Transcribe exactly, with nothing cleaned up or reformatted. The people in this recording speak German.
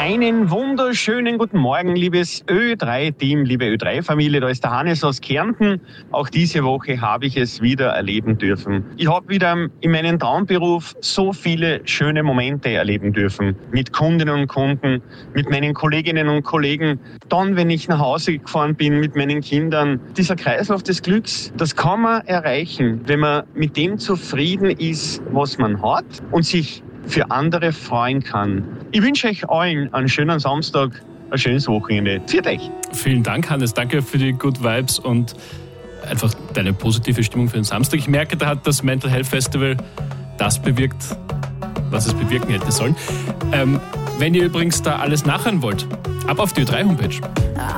Einen wunderschönen guten Morgen, liebes Ö drei Team, liebe Ö drei Familie. Da ist der Hannes aus Kärnten. Auch diese Woche habe ich es wieder erleben dürfen. Ich habe wieder in meinem Traumberuf so viele schöne Momente erleben dürfen. Mit Kundinnen und Kunden, mit meinen Kolleginnen und Kollegen. Dann, wenn ich nach Hause gefahren bin mit meinen Kindern. Dieser Kreislauf des Glücks, das kann man erreichen, wenn man mit dem zufrieden ist, was man hat und sich für andere freuen kann. Ich wünsche euch allen einen schönen Samstag, ein schönes Wochenende. Pfiat euch! Vielen Dank, Hannes. Danke für die Good Vibes und einfach deine positive Stimmung für den Samstag. Ich merke, da hat das Mental Health Festival das bewirkt, was es bewirken hätte sollen. Ähm, wenn ihr übrigens da alles nachhören wollt, ab auf die Ö drei Homepage.